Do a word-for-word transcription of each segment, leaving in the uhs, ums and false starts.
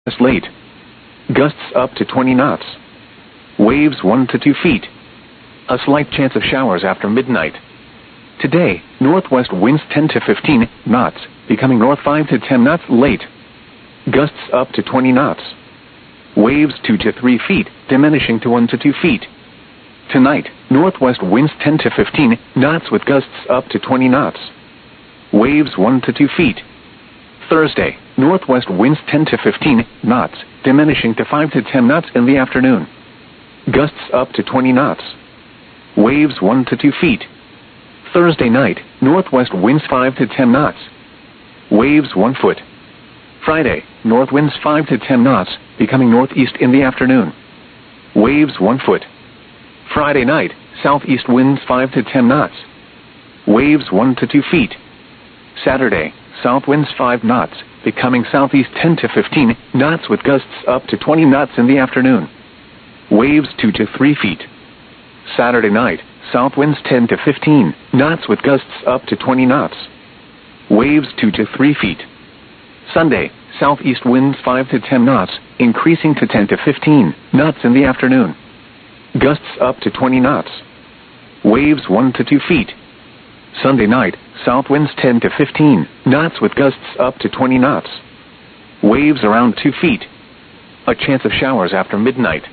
late. Gusts up to twenty knots. Waves one to two feet. A slight chance of showers after midnight. Today, northwest winds ten to fifteen knots, becoming north five to ten knots late. Gusts up to twenty knots. Waves two to three feet, diminishing to one to two feet. Tonight, northwest winds ten to fifteen knots with gusts up to twenty knots. Waves one to two feet. Thursday, northwest winds ten to fifteen knots, diminishing to five to ten knots in the afternoon. Gusts up to twenty knots. Waves one to two feet. Thursday night, northwest winds five to ten knots. Waves one foot. Friday, north winds five to ten knots, becoming northeast in the afternoon. Waves one foot. Friday night, southeast winds five to ten knots. Waves one to two feet. Saturday, south winds five knots, becoming southeast ten to fifteen knots with gusts up to twenty knots in the afternoon. Waves two to three feet. Saturday night, south winds ten to fifteen knots with gusts up to twenty knots. Waves two to three feet. Sunday, southeast winds five to ten knots, increasing to ten to fifteen knots in the afternoon. Gusts up to twenty knots. Waves one to two feet. Sunday night, south winds ten to fifteen knots with gusts up to twenty knots. Waves around two feet. A chance of showers after midnight.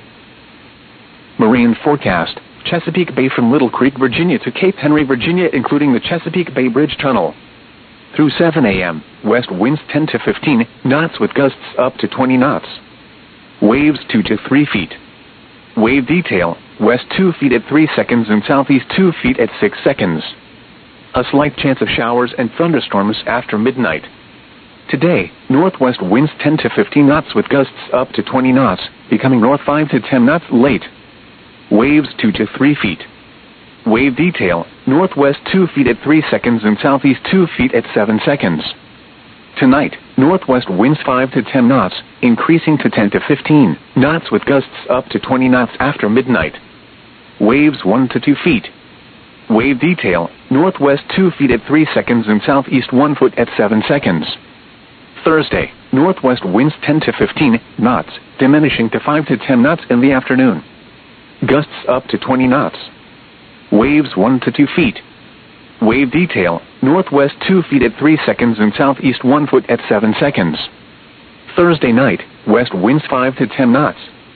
Marine forecast: Chesapeake Bay from Little Creek, Virginia to Cape Henry, Virginia, including the Chesapeake Bay Bridge Tunnel. Through seven a m, west winds ten to fifteen knots with gusts up to twenty knots. Waves two to three feet. Wave detail: west two feet at three seconds and southeast two feet at six seconds. A slight chance of showers and thunderstorms after midnight. Today, northwest winds ten to fifteen knots with gusts up to twenty knots, becoming north five to ten knots late. Waves two to three feet. Wave detail: northwest two feet at three seconds and southeast two feet at seven seconds. Tonight, northwest winds five to ten knots, increasing to ten to fifteen knots with gusts up to twenty knots after midnight. Waves one to two feet. Wave detail: northwest two feet at three seconds and southeast one foot at seven seconds. Thursday, northwest winds ten to fifteen knots, diminishing to five to ten knots in the afternoon. Gusts up to twenty knots. Waves one to two feet. Wave detail: northwest two feet at three seconds and southeast one foot at seven seconds. Thursday night, west winds five to ten knots.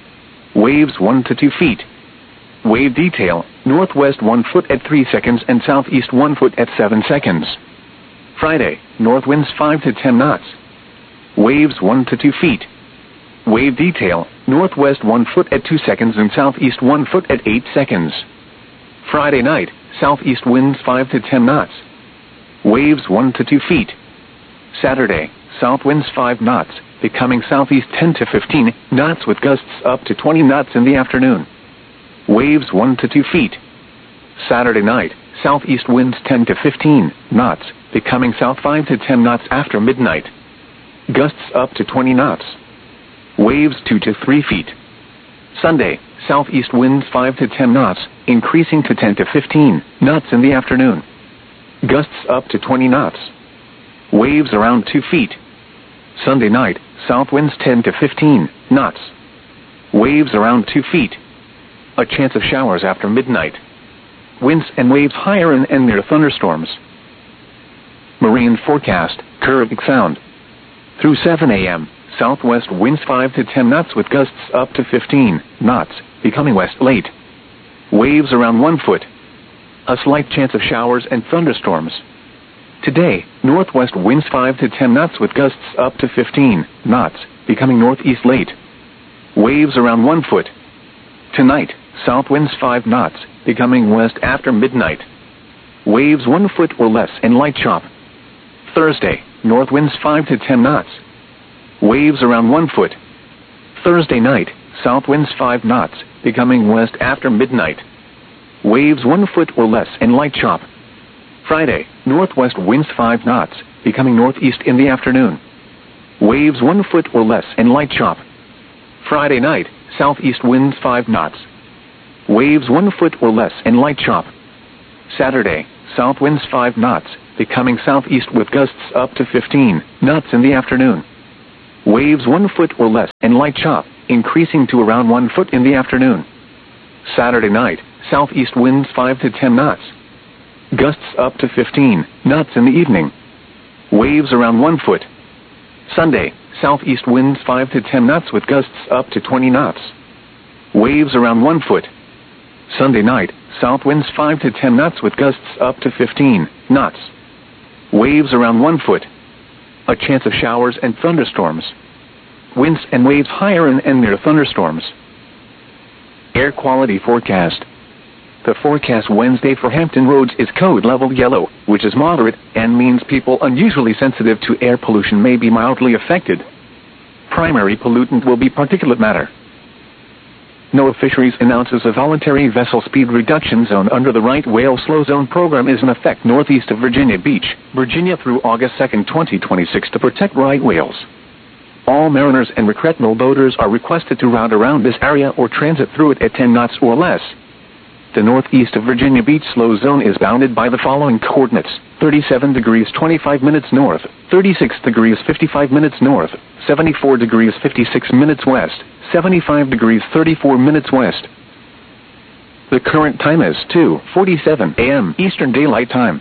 Waves one to two feet. Wave detail: northwest one foot at three seconds and southeast one foot at seven seconds. Friday, north winds five to ten knots. Waves one to two feet. Wave detail: northwest one foot at two seconds and southeast one foot at eight seconds. Friday night, southeast winds five to ten knots. Waves one to two feet. Saturday, south winds five knots, becoming southeast ten to fifteen knots with gusts up to twenty knots in the afternoon. Waves one to two feet. Saturday night, southeast winds ten to fifteen knots, becoming south five to ten knots after midnight. Gusts up to twenty knots. Waves two to three feet. Sunday, southeast winds five to ten knots, increasing to ten to fifteen knots in the afternoon. Gusts up to twenty knots. Waves around two feet. Sunday night, south winds ten to fifteen knots. Waves around two feet. A chance of showers after midnight. Winds and waves higher in and near thunderstorms. Marine forecast: Kerbig Sound. Through seven a m, southwest winds five to ten knots with gusts up to fifteen knots, becoming west late. Waves around one foot. A slight chance of showers and thunderstorms. Today, northwest winds five to ten knots with gusts up to fifteen knots, becoming northeast late. Waves around one foot. Tonight, south winds five knots, becoming west after midnight. Waves one foot or less and light chop. Thursday, north winds five to ten knots. Waves around one foot. Thursday night, south winds five knots, becoming west after midnight. Waves one foot or less and light chop. Friday, northwest winds five knots, becoming northeast in the afternoon. Waves one foot or less and light chop. Friday night, southeast winds five knots. Waves one foot or less and light chop. Saturday, south winds five knots, becoming southeast with gusts up to fifteen knots in the afternoon. Waves one foot or less, and light chop, increasing to around one foot in the afternoon. Saturday night, southeast winds five to ten knots. Gusts up to fifteen knots in the evening. Waves around one foot. Sunday, southeast winds five to ten knots with gusts up to twenty knots. Waves around one foot. Sunday night, south winds five to ten knots with gusts up to fifteen knots. Waves around one foot. A chance of showers and thunderstorms. Winds and waves higher in and near thunderstorms. Air quality forecast. The forecast Wednesday for Hampton Roads is code level yellow, which is moderate and means people unusually sensitive to air pollution may be mildly affected. Primary pollutant will be particulate matter. NOAA Fisheries announces a voluntary vessel speed reduction zone under the right whale slow zone program is in effect northeast of Virginia Beach, Virginia through August second, twenty twenty-six to protect right whales. All mariners and recreational boaters are requested to route around this area or transit through it at ten knots or less. The northeast of Virginia Beach slow zone is bounded by the following coordinates: thirty-seven degrees twenty-five minutes north, thirty-six degrees fifty-five minutes north, seventy-four degrees fifty-six minutes west, seventy-five degrees thirty-four minutes west. The current time is two forty-seven a m Eastern Daylight Time.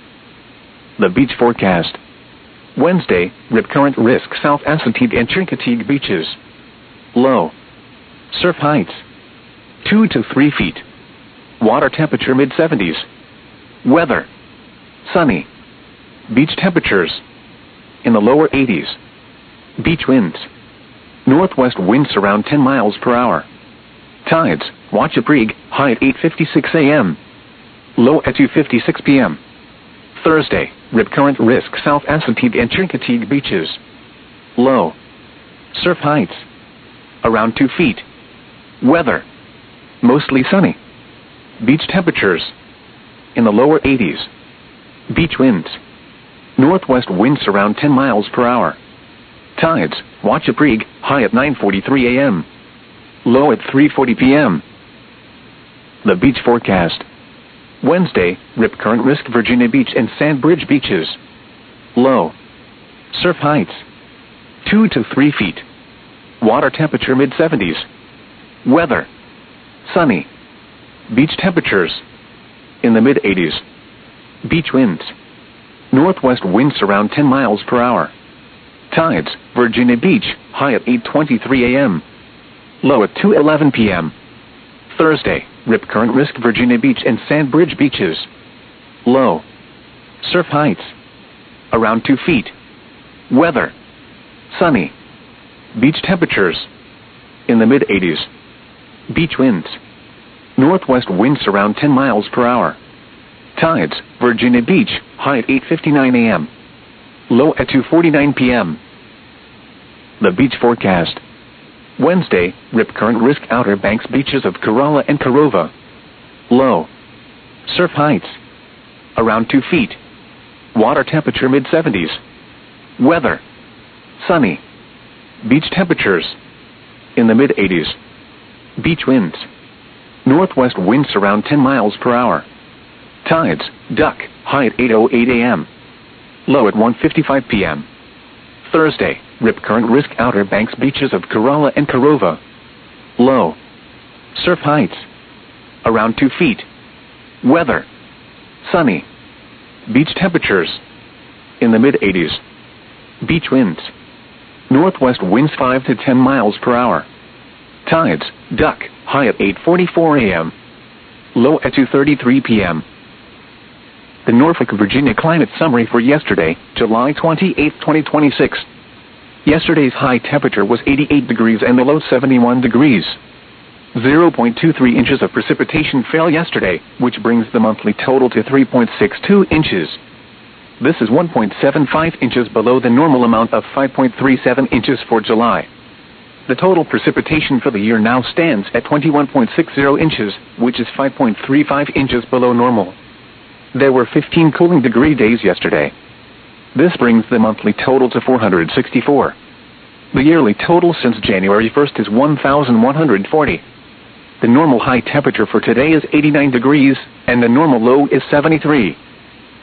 The beach forecast. Wednesday, rip current risk South Assateague and Chincoteague beaches. Low. Surf heights two to three feet. Water temperature mid seventies. Weather. Sunny. Beach temperatures in the lower eighties. Beach winds. Northwest winds around ten miles per hour. Tides, Wachapreague, high at eight fifty-six a m Low at two fifty-six p m Thursday, rip current risk South Assateague and Chincoteague beaches. Low. Surf heights around two feet. Weather. Mostly sunny. Beach temperatures in the lower eighties. Beach winds. Northwest winds around ten miles per hour. Tides, Wachapreague, high at nine forty-three a m Low at three forty p m The beach forecast. Wednesday, rip current risk Virginia Beach and Sandbridge beaches. Low. Surf heights two to three feet. Water temperature mid seventies. Weather. Sunny. Beach temperatures in the mid eighties. Beach winds. Northwest winds around ten miles per hour. Tides, Virginia Beach, high at eight twenty-three a m Low at two eleven p m Thursday, rip current risk Virginia Beach and Sandbridge beaches. Low. Surf heights around two feet. Weather. Sunny. Beach temperatures in the mid eighties. Beach winds. Northwest winds around ten miles per hour. Tides, Virginia Beach, high at eight fifty-nine a m Low at two forty-nine p m The beach forecast. Wednesday, rip current risk Outer Banks beaches of Corolla and Corova. Low. Surf heights around two feet. Water temperature mid seventies. Weather. Sunny. Beach temperatures in the mid eighties. Beach winds. Northwest winds around ten miles per hour. Tides, Duck, high at eight oh eight a m Low at one fifty-five p m Thursday, rip current risk Outer Banks beaches of Corolla and Corova. Low. Surf heights around two feet. Weather. Sunny. Beach temperatures in the mid eighties. Beach winds. Northwest winds five to ten miles per hour. Tides, Duck, high at eight forty-four a m Low at two thirty-three p m The Norfolk, Virginia climate summary for yesterday, July twenty-eighth, twenty twenty-six. Yesterday's high temperature was eighty-eight degrees and the low seventy-one degrees. zero point two three inches of precipitation fell yesterday, which brings the monthly total to three point six two inches. This is one point seven five inches below the normal amount of five point three seven inches for July. The total precipitation for the year now stands at twenty-one point six zero inches, which is five point three five inches below normal. There were fifteen cooling degree days yesterday. This brings the monthly total to four hundred sixty-four. The yearly total since January first is one thousand one hundred forty. The normal high temperature for today is eighty-nine degrees, and the normal low is seventy-three.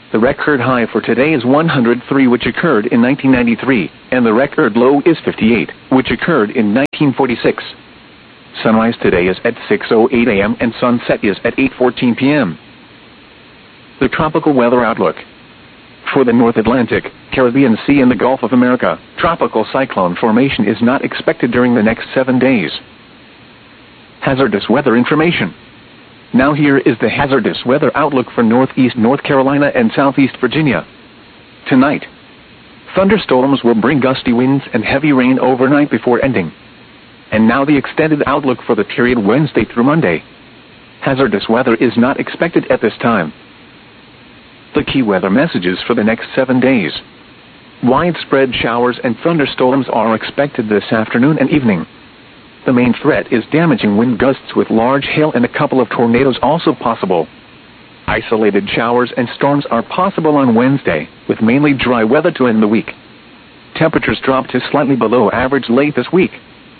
The record high for today is one hundred three, which occurred in nineteen ninety-three, and the record low is fifty-eight, which occurred in nineteen forty-six. Sunrise today is at six oh eight a m and sunset is at eight fourteen p m The tropical weather outlook. For the North Atlantic, Caribbean Sea and the Gulf of America, tropical cyclone formation is not expected during the next seven days. Hazardous weather information. Now here is the hazardous weather outlook for Northeast North Carolina and Southeast Virginia. Tonight, thunderstorms will bring gusty winds and heavy rain overnight before ending. And now the extended outlook for the period Wednesday through Monday. Hazardous weather is not expected at this time. The key weather messages for the next seven days. Widespread showers and thunderstorms are expected this afternoon and evening. The main threat is damaging wind gusts with large hail and a couple of tornadoes also possible. Isolated showers and storms are possible on Wednesday, with mainly dry weather to end the week. Temperatures drop to slightly below average late this week.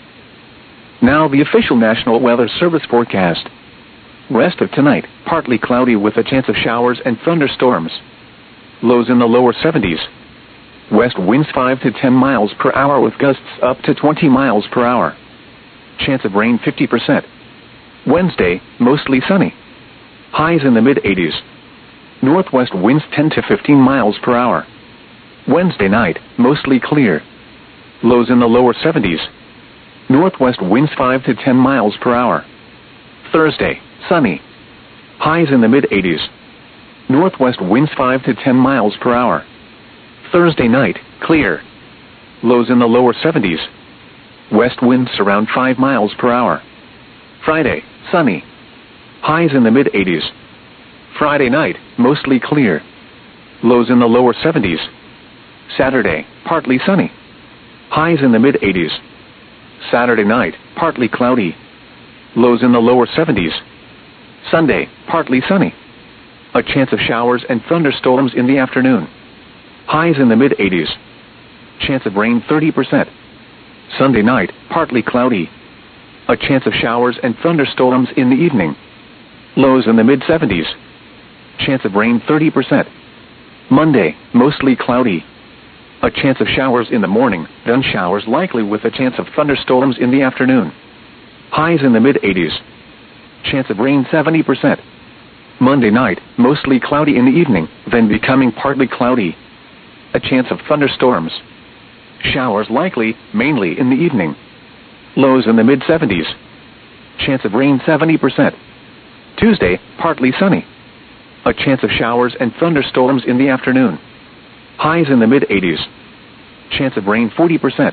Now the official National Weather Service forecast. Rest of tonight, partly cloudy with a chance of showers and thunderstorms. Lows in the lower seventies. West winds five to ten miles per hour with gusts up to twenty miles per hour. Chance of rain fifty percent. Wednesday, mostly sunny. Highs in the mid eighties. Northwest winds ten to fifteen miles per hour. Wednesday night, mostly clear. Lows in the lower seventies. Northwest winds five to ten miles per hour. Thursday, sunny. Highs in the mid eighties. Northwest winds five to ten miles per hour. Thursday night, clear. Lows in the lower seventies. West winds around five miles per hour. Friday, sunny. Highs in the mid eighties. Friday night, mostly clear. Lows in the lower seventies. Saturday, partly sunny. Highs in the mid eighties. Saturday night, partly cloudy. Lows in the lower seventies. Sunday, partly sunny. A chance of showers and thunderstorms in the afternoon. Highs in the mid eighties. Chance of rain thirty percent. Sunday night, partly cloudy. A chance of showers and thunderstorms in the evening. Lows in the mid seventies. Chance of rain thirty percent. Monday, mostly cloudy. A chance of showers in the morning, then showers likely with a chance of thunderstorms in the afternoon. Highs in the mid eighties. Chance of rain seventy percent. Monday night, mostly cloudy in the evening, then becoming partly cloudy. A chance of thunderstorms. Showers likely, mainly in the evening. Lows in the mid seventies. Chance of rain seventy percent. Tuesday, partly sunny. A chance of showers and thunderstorms in the afternoon. Highs in the mid eighties. Chance of rain forty percent.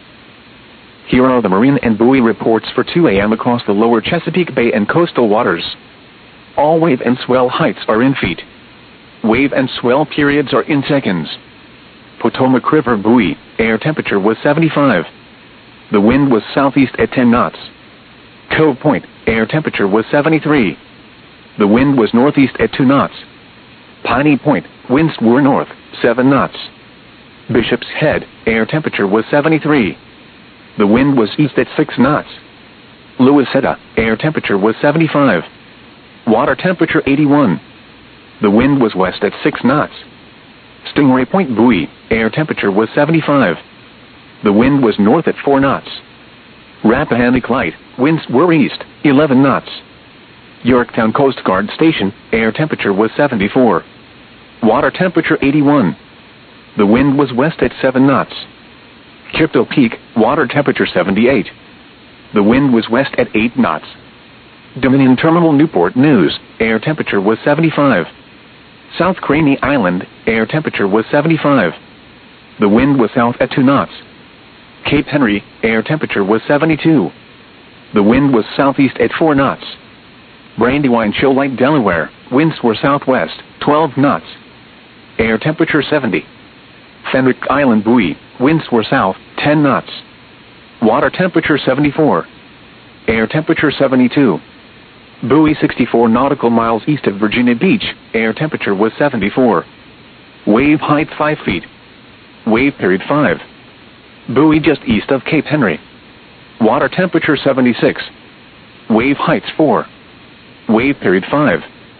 Here are the marine and buoy reports for two a m across the lower Chesapeake Bay and coastal waters. All wave and swell heights are in feet. Wave and swell periods are in seconds. Potomac River buoy, air temperature was seventy-five. The wind was southeast at ten knots. Cove Point, air temperature was seventy-three. The wind was northeast at two knots. Piney Point, winds were north, seven knots. Bishop's Head, air temperature was seventy-three. The wind was east at six knots. Louisetta, air temperature was seventy-five. Water temperature eighty-one. The wind was west at six knots. Stingray Point buoy, air temperature was seventy-five. The wind was north at four knots. Rappahannock Light, winds were east, eleven knots. Yorktown Coast Guard Station, air temperature was seventy-four. Water temperature eighty-one. The wind was west at seven knots. Crypto Peak, water temperature seventy-eight. The wind was west at eight knots. Dominion Terminal Newport News, air temperature was seventy-five. South Craney Island, air temperature was seventy-five. The wind was south at two knots. Cape Henry, air temperature was seventy-two. The wind was southeast at four knots. Brandywine Shoal Lake, Delaware, winds were southwest, twelve knots. Air temperature seventy. Fenwick Island buoy, winds were south, ten knots. Water temperature seventy-four. Air temperature seventy-two. Buoy sixty-four nautical miles east of Virginia Beach, air temperature was seventy-four. Wave height five feet. Wave period five. Buoy just east of Cape Henry. Water temperature seventy-six. Wave heights four. Wave period five.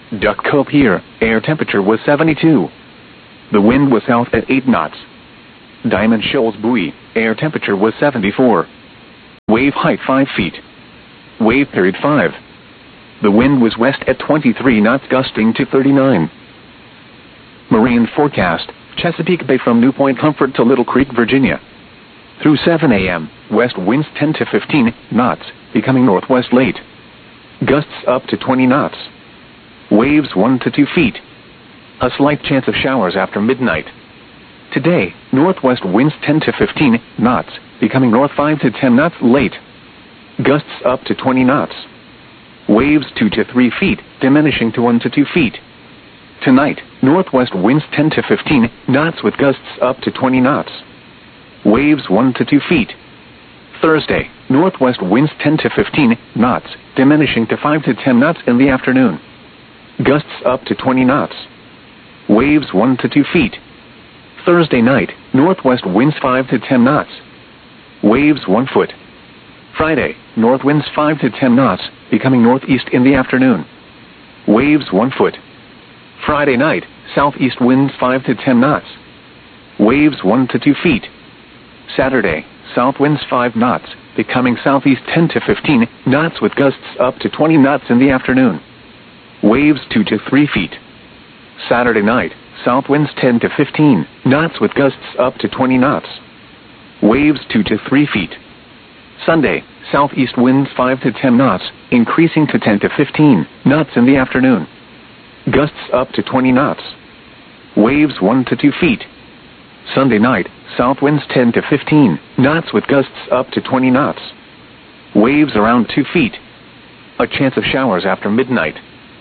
Duck Cove Pier, air temperature was seventy-two. The wind was south at eight knots. Diamond Shoals Buoy, air temperature was seventy-four. Wave height five feet. Wave period five. The wind was west at twenty-three knots, gusting to thirty-nine. Marine forecast, Chesapeake Bay from New Point Comfort to Little Creek, Virginia. Through seven A M, west winds ten to fifteen knots, becoming northwest late. Gusts up to twenty knots. Waves one to two feet. A slight chance of showers after midnight. Today, northwest winds ten to fifteen knots, becoming north five to ten knots late. Gusts up to twenty knots. Waves two to three feet, diminishing to one to two feet. Tonight, northwest winds ten to fifteen knots with gusts up to twenty knots. Waves one to two feet. Thursday, northwest winds ten to fifteen knots, diminishing to five to ten knots in the afternoon. Gusts up to twenty knots. Waves one to two feet. Thursday night, northwest winds five to ten knots. Waves one foot. Friday, north winds five to ten knots, becoming northeast in the afternoon. Waves one foot. Friday night, southeast winds five to ten knots. Waves one to two feet. Saturday, south winds five knots, becoming southeast ten to fifteen knots with gusts up to twenty knots in the afternoon. Waves two to three feet. Saturday night, south winds ten to fifteen knots with gusts up to twenty knots. Waves two to three feet. Sunday, southeast winds five to ten knots, increasing to ten to fifteen knots in the afternoon. Gusts up to twenty knots. Waves one to two feet. Sunday night, south winds ten to fifteen knots with gusts up to twenty knots. Waves around two feet. A chance of showers after midnight.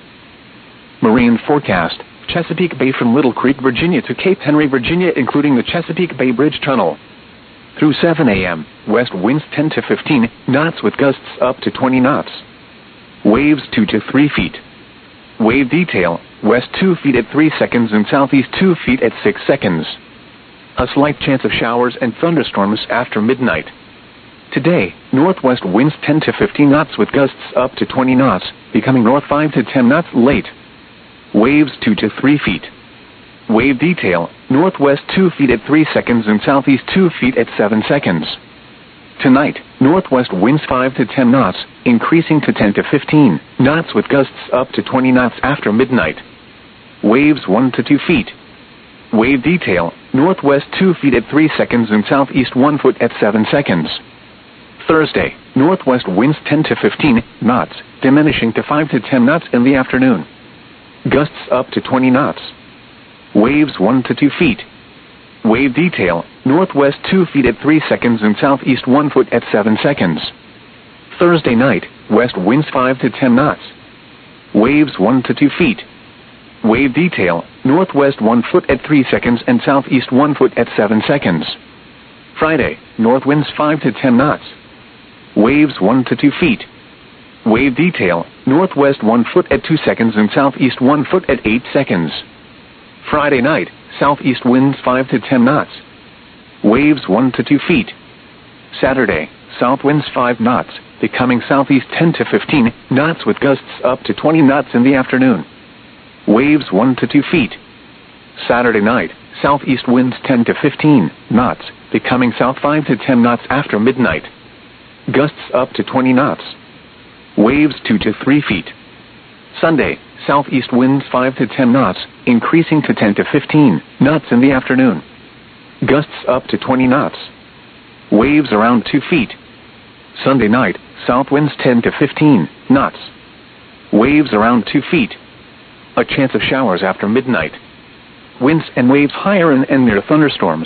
Marine forecast, Chesapeake Bay from Little Creek, Virginia to Cape Henry, Virginia, including the Chesapeake Bay Bridge Tunnel. Through seven A M, west winds ten to fifteen knots with gusts up to twenty knots. Waves two to three feet. Wave detail, west two feet at three seconds and southeast two feet at six seconds. A slight chance of showers and thunderstorms after midnight. Today, northwest winds ten to fifteen knots with gusts up to twenty knots, becoming north five to ten knots late. Waves two to three feet. Wave detail, northwest two feet at three seconds and southeast two feet at seven seconds. Tonight, northwest winds five to ten knots, increasing to ten to fifteen knots with gusts up to twenty knots after midnight. Waves one to two feet. Wave detail, northwest two feet at three seconds and southeast one foot at seven seconds. Thursday, northwest winds ten to fifteen knots, diminishing to five to ten knots in the afternoon. Gusts up to twenty knots. Waves one to two feet. Wave detail, northwest two feet at three seconds and southeast one foot at seven seconds. Thursday night, west winds five to ten knots. Waves one to two feet. Wave detail, northwest one foot at three seconds and southeast one foot at seven seconds. Friday, north winds five to ten knots. Waves one to two feet. Wave detail, northwest one foot at two seconds and southeast one foot at eight seconds. Friday night, southeast winds five to ten knots. Waves one to two feet. Saturday, south winds five knots, becoming southeast ten to fifteen knots with gusts up to twenty knots in the afternoon. Waves one to two feet. Saturday night, southeast winds ten to fifteen knots, becoming south five to ten knots after midnight. Gusts up to twenty knots. Waves two to three feet. Sunday, southeast winds five to ten knots, increasing to ten to fifteen knots in the afternoon. Gusts up to twenty knots. Waves around two feet. Sunday night, south winds ten to fifteen knots. Waves around two feet. A chance of showers after midnight. Winds and waves higher in and near thunderstorms.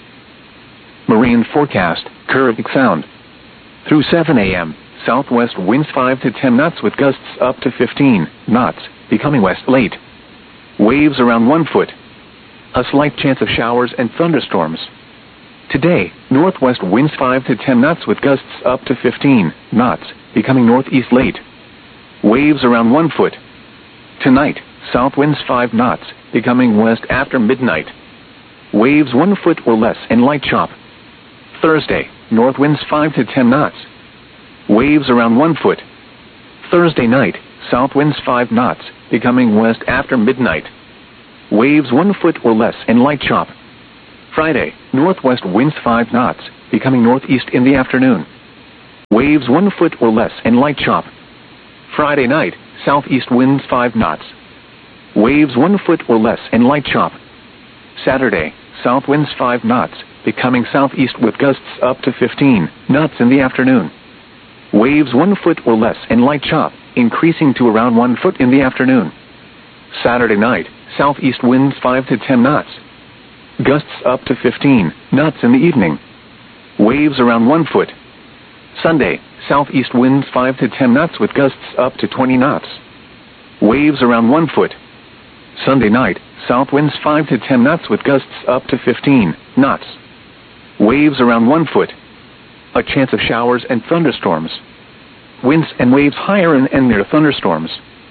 Marine forecast, Kerovik Sound. Through seven A M, southwest winds five to ten knots with gusts up to fifteen knots, becoming west late. Waves around one foot. A slight chance of showers and thunderstorms. Today, northwest winds five to ten knots with gusts up to fifteen knots, becoming northeast late. Waves around one foot. Tonight, south winds five knots, becoming west after midnight. Waves one foot or less and light chop. Thursday, north winds five to ten knots. Waves around one foot. Thursday night, south winds five knots, becoming west after midnight. Waves one foot or less and light chop. Friday, northwest winds five knots, becoming northeast in the afternoon. Waves one foot or less and light chop. Friday night, southeast winds five knots. Waves one foot or less and light chop. Saturday, south winds five knots, becoming southeast with gusts up to fifteen knots in the afternoon. Waves one foot or less and light chop, increasing to around one foot in the afternoon. Saturday night, southeast winds five to ten knots. Gusts up to fifteen knots in the evening. Waves around one foot. Sunday, southeast winds five to ten knots with gusts up to twenty knots. Waves around one foot. Sunday night, south winds five to ten knots with gusts up to fifteen knots. Waves around one foot. A chance of showers and thunderstorms. Winds and waves higher in and near thunderstorms.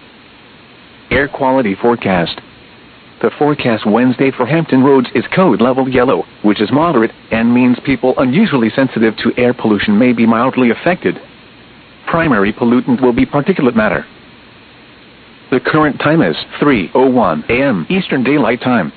Air quality forecast. The forecast Wednesday for Hampton Roads is code level yellow, which is moderate and means people unusually sensitive to air pollution may be mildly affected. Primary pollutant will be particulate matter. The current time is three oh one a m Eastern Daylight Time.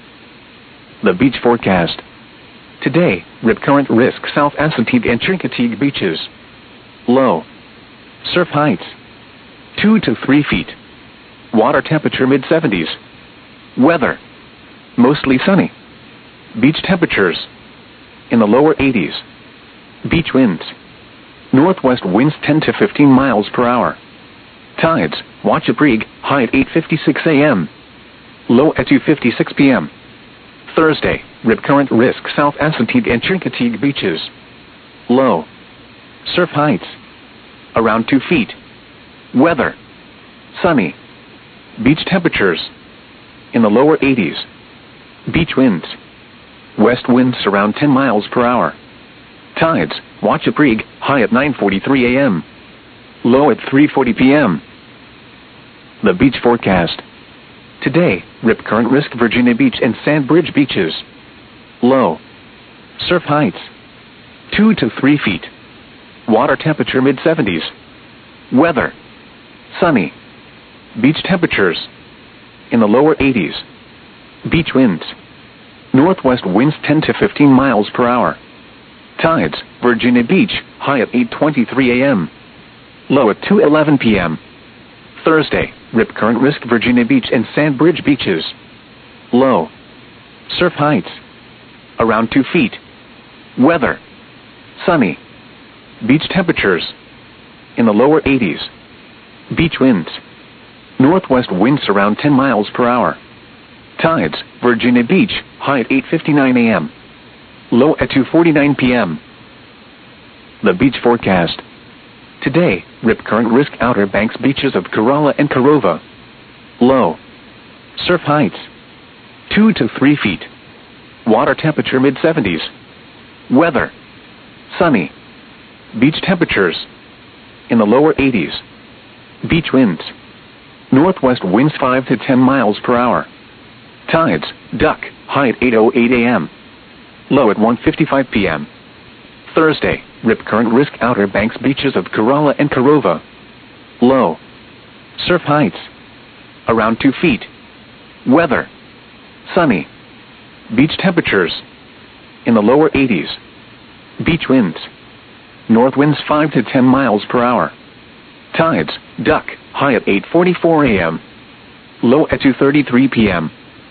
The beach forecast. Today, rip current risk South Assateague and Chincoteague beaches. Low. Surf heights two to three feet. Water temperature mid seventies. Weather. Mostly sunny. Beach temperatures in the lower eighties. Beach winds. Northwest winds ten to fifteen miles per hour. Tides, Wachapreague, high at eight fifty-six a m Low at two fifty-six p m Thursday, rip current risk South Assateague and Chincoteague beaches. Low. Surf heights around two feet. Weather. Sunny. Beach temperatures in the lower eighties. Beach winds. West winds around ten miles per hour. Tides, Wachapreague, high at nine forty-three a m Low at three forty p m The beach forecast. Today, rip current risk Virginia Beach and Sandbridge beaches. Low. Surf heights two to three feet. Water temperature mid seventies. Weather. Sunny. Beach temperatures in the lower eighties. Beach winds. Northwest winds ten to fifteen miles per hour. Tides, Virginia Beach, high at eight twenty-three a m Low at two eleven p m Thursday, rip current risk Virginia Beach and Sandbridge beaches. Low. Surf heights around two feet. Weather. Sunny. Beach temperatures in the lower eighties. Beach winds. Northwest winds around ten miles per hour. Tides, Virginia Beach, high at eight fifty-nine a m Low at two forty-nine p m The beach forecast. Today, rip current risk Outer Banks beaches of Corolla and Corova. Low. Surf heights two to three feet. Water temperature mid seventies. Weather. Sunny. Beach temperatures in the lower eighties. Beach winds. Northwest winds five to ten miles per hour. Tides, Duck, high at eight oh eight a m Low at one fifty-five p m Thursday, rip current risk Outer Banks beaches of Corolla and Corova. Low. Surf heights around two feet. Weather. Sunny. Beach temperatures in the lower eighties. Beach winds. North winds five to ten miles per hour. Tides, Duck, high at eight forty-four a m Low at two thirty-three p m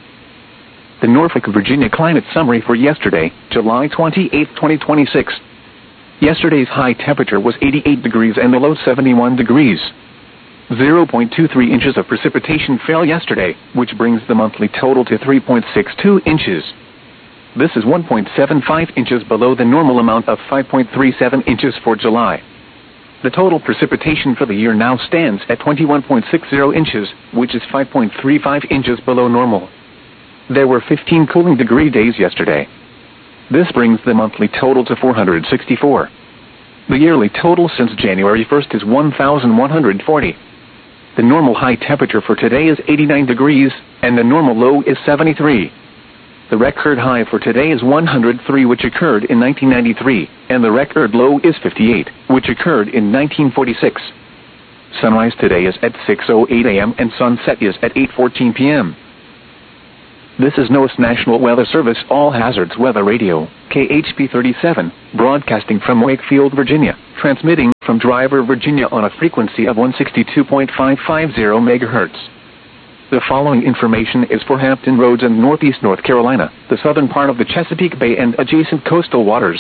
The Norfolk, Virginia climate summary for yesterday, July twenty-eighth, twenty twenty-six. Yesterday's high temperature was eighty-eight degrees and the low seventy-one degrees. zero point two three inches of precipitation fell yesterday, which brings the monthly total to three point six two inches. This is one point seven five inches below the normal amount of five point three seven inches for July. The total precipitation for the year now stands at twenty-one point six zero inches, which is five point three five inches below normal. There were fifteen cooling degree days yesterday. This brings the monthly total to four hundred sixty-four. The yearly total since January first is one thousand one hundred forty. The normal high temperature for today is eighty-nine degrees, and the normal low is seventy-three. The record high for today is one hundred three, which occurred in nineteen ninety-three, and the record low is fifty-eight, which occurred in nineteen forty-six. Sunrise today is at six oh eight a m and sunset is at eight fourteen p m This is NOAA's National Weather Service All Hazards Weather Radio, K H P thirty-seven, broadcasting from Wakefield, Virginia, transmitting from Driver, Virginia on a frequency of one sixty-two point five five zero megahertz. The following information is for Hampton Roads and Northeast North Carolina, the southern part of the Chesapeake Bay and adjacent coastal waters.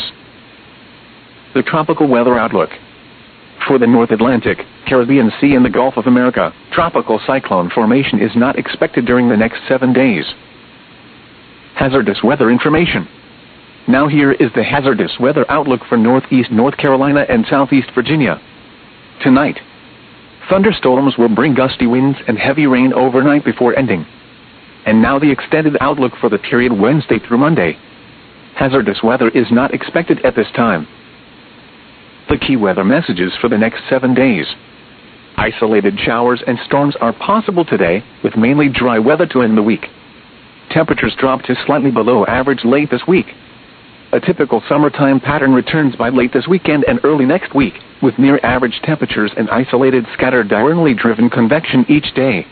The tropical weather outlook. For the North Atlantic, Caribbean Sea and the Gulf of America, tropical cyclone formation is not expected during the next seven days. Hazardous weather information. Now here is the hazardous weather outlook for Northeast North Carolina and Southeast Virginia. Tonight, thunderstorms will bring gusty winds and heavy rain overnight before ending. And now the extended outlook for the period Wednesday through Monday. Hazardous weather is not expected at this time. The key weather messages for the next seven days. Isolated showers and storms are possible today, with mainly dry weather to end the week. Temperatures drop to slightly below average late this week. A typical summertime pattern returns by late this weekend and early next week, with near-average temperatures and isolated scattered diurnally driven convection each day.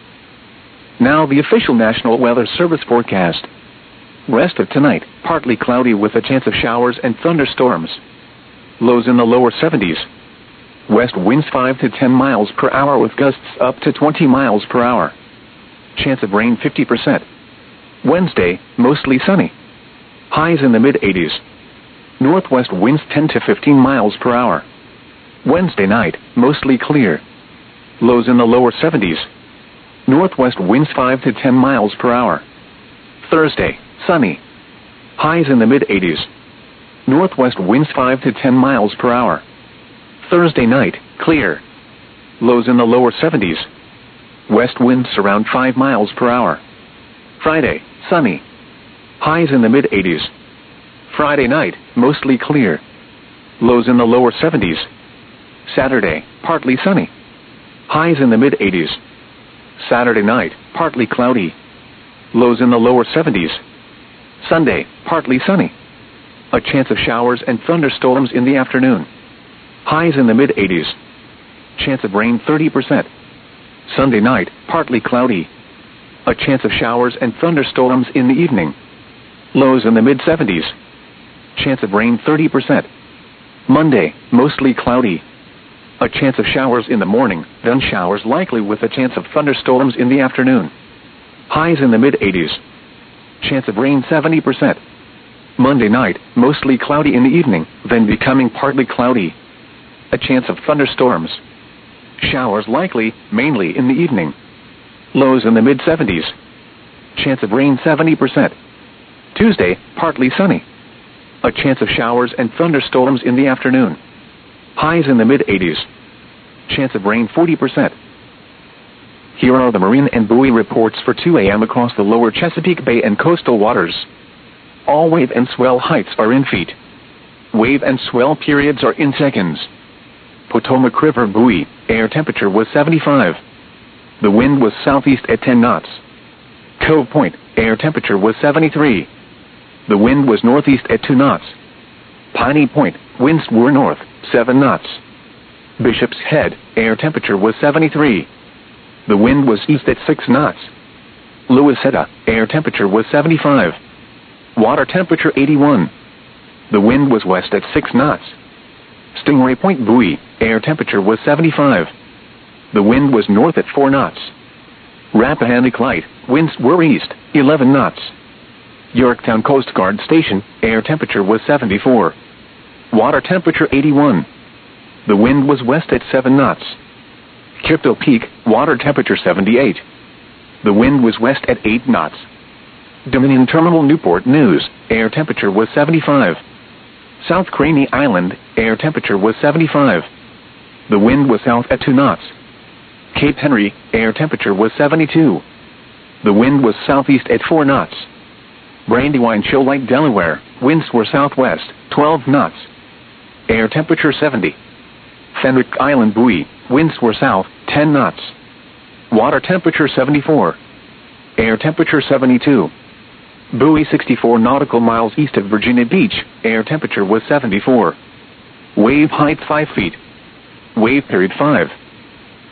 Now the official National Weather Service forecast. Rest of tonight, partly cloudy with a chance of showers and thunderstorms. Lows in the lower seventies. West winds five to ten miles per hour with gusts up to twenty miles per hour. Chance of rain fifty percent. Wednesday, mostly sunny. Highs in the mid-eighties. Northwest winds ten to fifteen miles per hour. Wednesday night, mostly clear. Lows in the lower seventies. Northwest winds five to ten miles per hour. Thursday, sunny. Highs in the mid-eighties. Northwest winds five to ten miles per hour. Thursday night, clear. Lows in the lower seventies. West winds around five miles per hour. Friday, sunny. Highs in the mid-eighties. Friday night, mostly clear. Lows in the lower seventies. Saturday, partly sunny. Highs in the mid-eighties. Saturday night, partly cloudy. Lows in the lower seventies. Sunday, partly sunny. A chance of showers and thunderstorms in the afternoon. Highs in the mid-eighties. Chance of rain thirty percent. Sunday night, partly cloudy. A chance of showers and thunderstorms in the evening. Lows in the mid-seventies. Chance of rain thirty percent. Monday, mostly cloudy. A chance of showers in the morning, then showers likely with a chance of thunderstorms in the afternoon. Highs in the mid-eighties. Chance of rain seventy percent. Monday night, mostly cloudy in the evening, then becoming partly cloudy. A chance of thunderstorms. Showers likely, mainly in the evening. Lows in the mid-seventies. Chance of rain seventy percent. Tuesday, partly sunny. A chance of showers and thunderstorms in the afternoon. Highs in the mid-eighties. Chance of rain forty percent. Here are the marine and buoy reports for two a m across the lower Chesapeake Bay and coastal waters. All wave and swell heights are in feet. Wave and swell periods are in seconds. Potomac River buoy, air temperature was seventy-five. The wind was southeast at ten knots. Cove Point, air temperature was seventy-three. The wind was northeast at two knots. Piney Point, winds were north, seven knots. Bishop's Head, air temperature was seventy-three. The wind was east at six knots. Louisetta, air temperature was seventy-five. Water temperature eighty-one. The wind was west at six knots. Stingray Point buoy, air temperature was seventy-five. The wind was north at four knots. Rappahannock Light, winds were east, eleven knots. Yorktown Coast Guard Station, air temperature was seventy-four. Water temperature eighty-one. The wind was west at seven knots. Crypto Peak, water temperature seventy-eight. The wind was west at eight knots. Dominion Terminal Newport News, air temperature was seventy-five. South Craney Island, air temperature was seventy-five. The wind was south at two knots. Cape Henry, air temperature was seventy-two. The wind was southeast at four knots. Brandywine Shoal Lake, Delaware, winds were southwest, twelve knots. Air temperature seventy. Fenwick Island buoy, winds were south, ten knots. Water temperature seventy-four. Air temperature seventy-two. Buoy sixty-four nautical miles east of Virginia Beach, air temperature was seventy-four. Wave height five feet. Wave period five.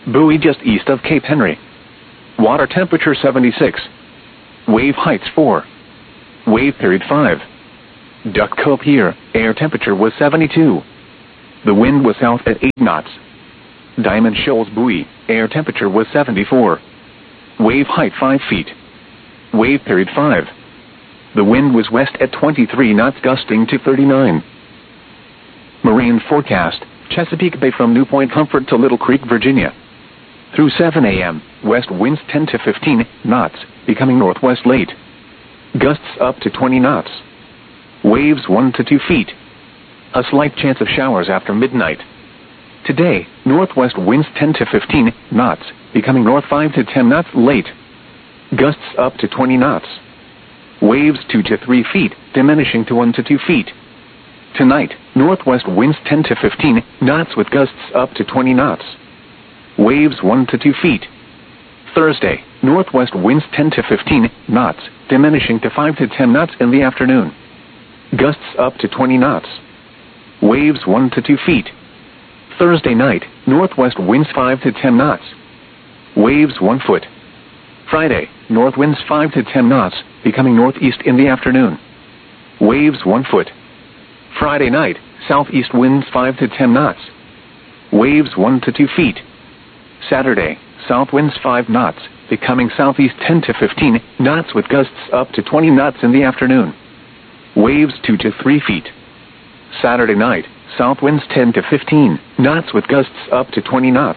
Buoy just east of Cape Henry. Water temperature seventy-six. Wave heights four. Wave period five. Duck Cove Pier, air temperature was seventy-two. The wind was south at eight knots. Diamond Shoals Buoy, air temperature was seventy-four. Wave height five feet. Wave period five. The wind was west at twenty-three knots, gusting to thirty-nine. Marine forecast, Chesapeake Bay from New Point Comfort to Little Creek, Virginia. Through seven A M, west winds ten to fifteen knots, becoming northwest late. Gusts up to twenty knots. Waves one to two feet. A slight chance of showers after midnight. Today, northwest winds ten to fifteen knots, becoming north five to ten knots late. Gusts up to twenty knots. Waves two to three feet, diminishing to one to two feet. Tonight, northwest winds ten to fifteen knots with gusts up to twenty knots. Waves one to two feet. Thursday, northwest winds ten to fifteen knots, diminishing to five to ten knots in the afternoon. Gusts up to twenty knots. Waves one to two feet. Thursday night, northwest winds five to ten knots. Waves one foot. Friday, north winds five to ten knots, becoming northeast in the afternoon. Waves one foot. Friday night, southeast winds five to ten knots. Waves one to two feet. Saturday, south winds five knots, becoming southeast ten to fifteen knots with gusts up to twenty knots in the afternoon. Waves two to three feet. Saturday night, south winds ten to fifteen knots with gusts up to twenty knots.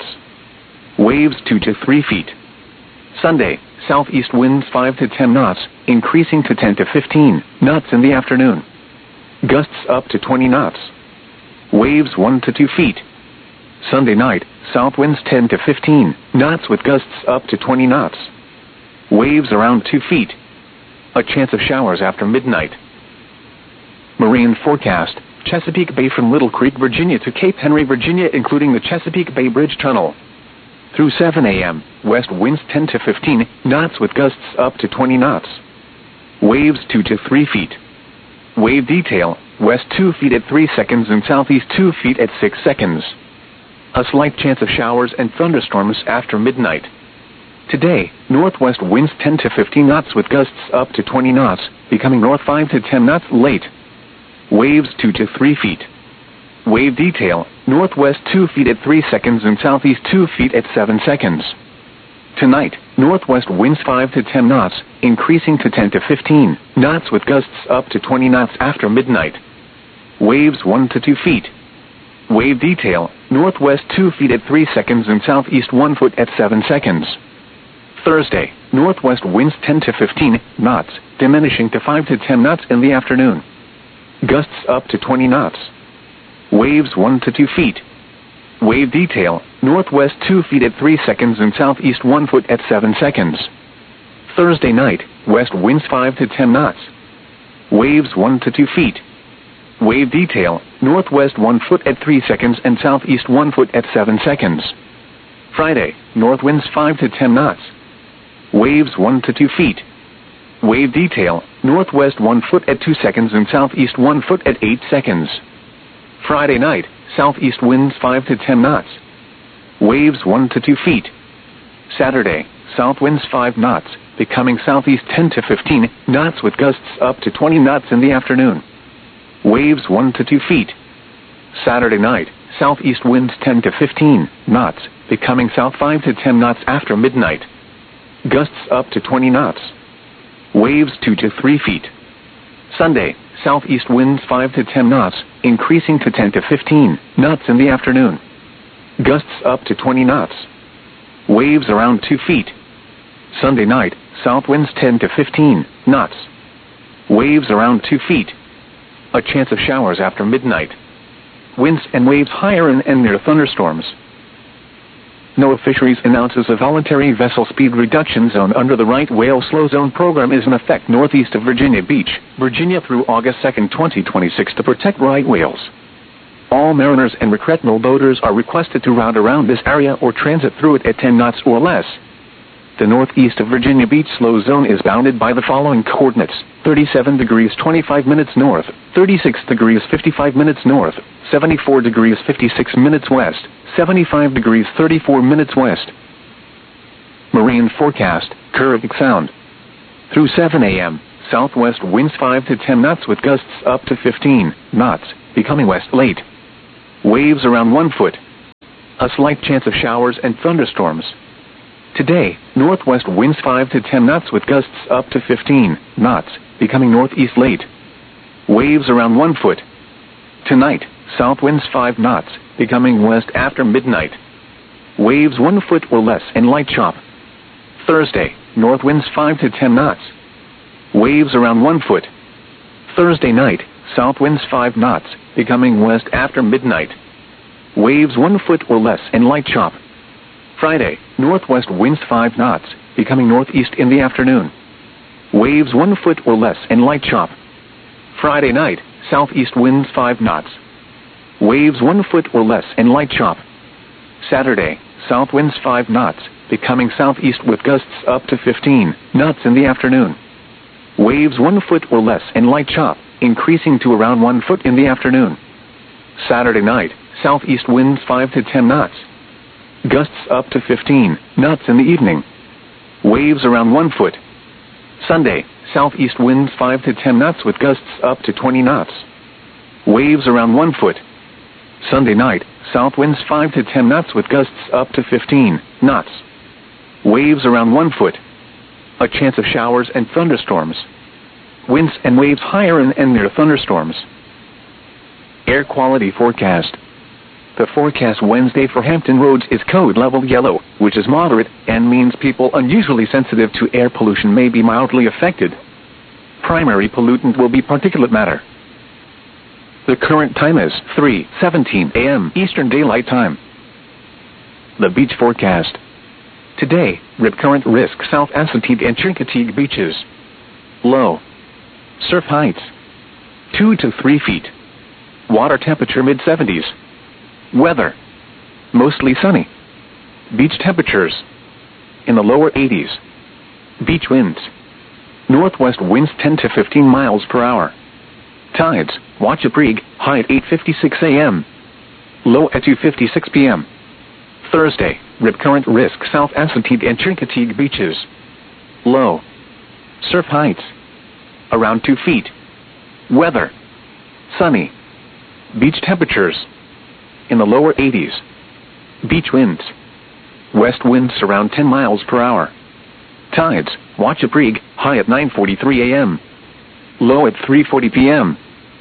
Waves two to three feet. Sunday, southeast winds five to ten knots, increasing to ten to fifteen knots in the afternoon. Gusts up to twenty knots. Waves one to two feet. Sunday night, south winds ten to fifteen knots with gusts up to twenty knots. Waves around two feet. A chance of showers after midnight. Marine forecast, Chesapeake Bay from Little Creek, Virginia to Cape Henry, Virginia, including the Chesapeake Bay Bridge Tunnel. Through seven A M, west winds ten to fifteen knots with gusts up to twenty knots. Waves two to three feet. Wave detail, west two feet at three seconds and southeast two feet at six seconds. A slight chance of showers and thunderstorms after midnight. Today, northwest winds ten to fifteen knots with gusts up to twenty knots, becoming north five to ten knots late. Waves two to three feet. Wave detail, northwest two feet at three seconds and southeast two feet at seven seconds. Tonight, northwest winds five to ten knots, increasing to ten to fifteen knots with gusts up to twenty knots after midnight. Waves one to two feet. Wave detail, northwest two feet at three seconds and southeast one foot at seven seconds. Thursday, northwest winds ten to fifteen knots, diminishing to five to ten knots in the afternoon. Gusts up to twenty knots. Waves one to two feet. Wave detail, northwest two feet at three seconds and southeast one foot at seven seconds. Thursday night, west winds five to ten knots. Waves one to two feet. Wave detail, northwest one foot at three seconds and southeast one foot at seven seconds. Friday, north winds five to ten knots. Waves one to two feet. Wave detail, northwest one foot at two seconds and southeast one foot at eight seconds. Friday night, southeast winds five to ten knots. Waves one to two feet. Saturday, south winds five knots, becoming southeast ten to fifteen knots with gusts up to twenty knots in the afternoon. Waves one to two feet. Saturday night, southeast winds ten to fifteen knots, becoming south five to ten knots after midnight. Gusts up to twenty knots. Waves two to three feet. Sunday, southeast winds five to ten knots, increasing to ten to fifteen knots in the afternoon. Gusts up to twenty knots. Waves around two feet. Sunday night, south winds ten to fifteen knots. Waves around two feet. A chance of showers after midnight. Winds and waves higher in and near thunderstorms. NOAA Fisheries announces a voluntary vessel speed reduction zone under the right whale slow zone program is in effect northeast of Virginia Beach, Virginia through August second, twenty twenty-six to protect right whales. All mariners and recreational boaters are requested to route around this area or transit through it at ten knots or less. The northeast of Virginia Beach slow zone is bounded by the following coordinates: thirty-seven degrees twenty-five minutes north, thirty-six degrees fifty-five minutes north, seventy-four degrees fifty-six minutes west, seventy-five degrees thirty-four minutes west. Marine forecast, Kerovik Sound. Through seven a m, southwest winds five to ten knots with gusts up to fifteen knots, becoming west late. Waves around one foot. A slight chance of showers and thunderstorms. Today, northwest winds five to ten knots with gusts up to fifteen knots, becoming northeast late. Waves around one foot. Tonight, south winds five knots, becoming west after midnight. Waves one foot or less and light chop. Thursday, north winds five to ten knots. Waves around one foot. Thursday night, south winds five knots, becoming west after midnight. Waves one foot or less and light chop. Friday, northwest winds five knots, becoming northeast in the afternoon. Waves one foot or less and light chop. Friday night, southeast winds five knots. Waves one foot or less and light chop. Saturday, south winds five knots, becoming southeast with gusts up to fifteen knots in the afternoon. Waves one foot or less and light chop, increasing to around one foot in the afternoon. Saturday night, southeast winds five to ten knots. Gusts up to fifteen knots in the evening. Waves around one foot. Sunday, southeast winds five to ten knots with gusts up to twenty knots. Waves around one foot. Sunday night, south winds five to ten knots with gusts up to fifteen knots. Waves around one foot. A chance of showers and thunderstorms. Winds and waves higher and, and near thunderstorms. Air quality forecast. The forecast Wednesday for Hampton Roads is code level yellow, which is moderate and means people unusually sensitive to air pollution may be mildly affected. Primary pollutant will be particulate matter. The current time is three seventeen a m Eastern Daylight Time. The beach forecast. Today, rip current risk South Assateague and Chincoteague beaches. Low. Surf heights two to three feet. Water temperature mid seventies. Weather. Mostly sunny. Beach temperatures. In the lower eighties. Beach winds. Northwest winds ten to fifteen miles per hour. Tides, Wachapreague, high at eight fifty-six a m Low at two fifty-six p m Thursday, rip current risk South Assateague and Chincoteague beaches. Low. Surf heights. Around two feet. Weather. Sunny. Beach temperatures. In the lower eighties. Beach winds. West winds around ten miles per hour. Tides, Wachapreague, high at nine forty-three a m Low at three forty p m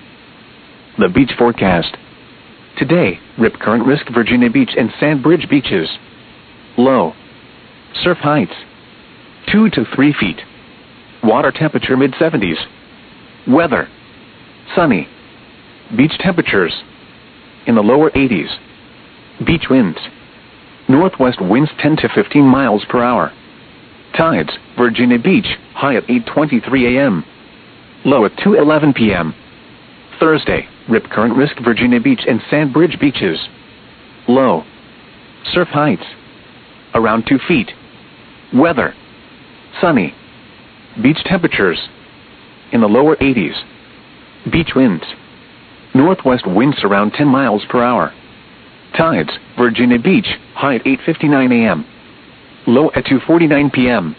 The beach forecast. Today, rip current risk Virginia Beach and Sandbridge beaches. Low. Surf heights. two to three feet. Water temperature mid seventies. Weather. Sunny. Beach temperatures. In the lower eighties. Beach winds. Northwest winds ten to fifteen miles per hour. Tides, Virginia Beach, high at eight twenty-three a m Low at two eleven p m Thursday, rip current risk Virginia Beach and Sandbridge beaches. Low. Surf heights. Around two feet. Weather. Sunny. Beach temperatures. In the lower eighties. Beach winds. Northwest winds around ten miles per hour. Tides, Virginia Beach, high at eight fifty-nine a m Low at two forty-nine p m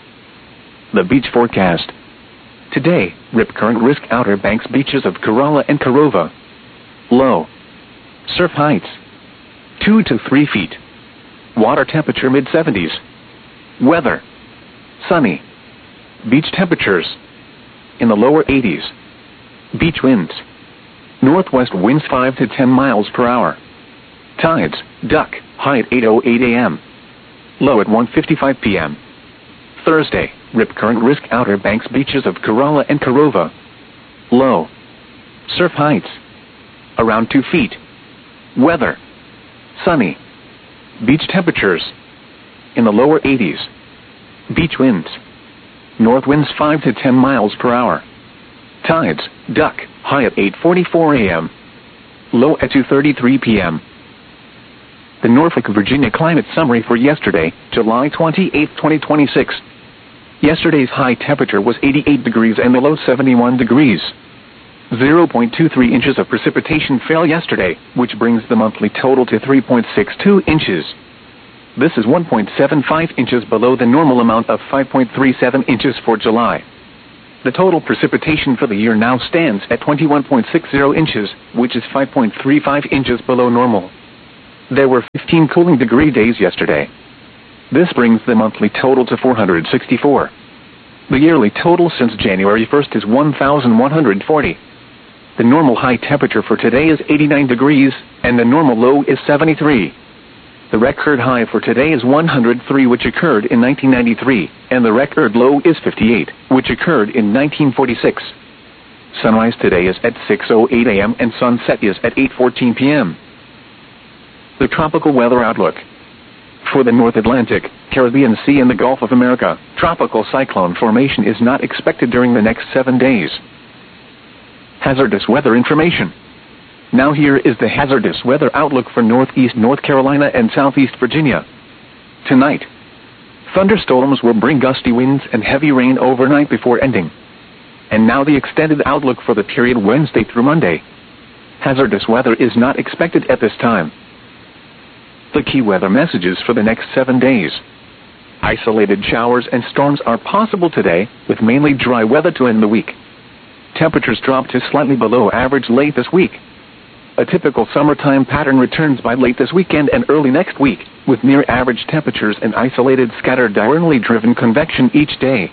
The beach forecast. Today, rip current risk Outer Banks beaches of Corolla and Corova. Low. Surf heights. two to three feet. Water temperature mid seventies. Weather. Sunny. Beach temperatures. In the lower eighties. Beach winds. Northwest winds five to ten miles per hour. Tides, Duck, high at eight oh eight a m Low at one fifty-five p m Thursday, rip current risk Outer Banks beaches of Corolla and Corova. Low. Surf heights. Around two feet. Weather. Sunny. Beach temperatures. In the lower eighties. Beach winds. North winds five to ten miles per hour. Tides, Duck, high at eight forty-four a m Low at two thirty-three p m The Norfolk, Virginia climate summary for yesterday, July twenty-eighth, twenty twenty-six. Yesterday's high temperature was eighty-eight degrees and the low seventy-one degrees. zero point two three inches of precipitation fell yesterday, which brings the monthly total to three point six two inches. This is one point seven five inches below the normal amount of five point three seven inches for July. The total precipitation for the year now stands at twenty-one point six zero inches, which is five point three five inches below normal. There were fifteen cooling degree days yesterday. This brings the monthly total to four hundred sixty-four. The yearly total since January first is one thousand one hundred forty. The normal high temperature for today is eighty-nine degrees, and the normal low is seventy-three. The record high for today is one hundred three, which occurred in nineteen ninety-three, and the record low is fifty-eight, which occurred in nineteen forty-six. Sunrise today is at six oh eight a m and sunset is at eight fourteen p m The tropical weather outlook. For the North Atlantic, Caribbean Sea and the Gulf of America, tropical cyclone formation is not expected during the next seven days. Hazardous weather information. Now here is the hazardous weather outlook for Northeast North Carolina and Southeast Virginia. Tonight, thunderstorms will bring gusty winds and heavy rain overnight before ending. And now the extended outlook for the period Wednesday through Monday. Hazardous weather is not expected at this time. The key weather messages for the next seven days. Isolated showers and storms are possible today, with mainly dry weather to end the week. Temperatures drop to slightly below average late this week. A typical summertime pattern returns by late this weekend and early next week, with near average temperatures and isolated scattered diurnally driven convection each day.